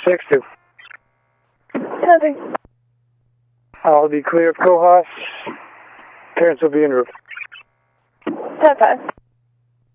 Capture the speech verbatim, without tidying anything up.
six two. Nothing. I'll be clear of Cohos. Parents will be en route. ten five.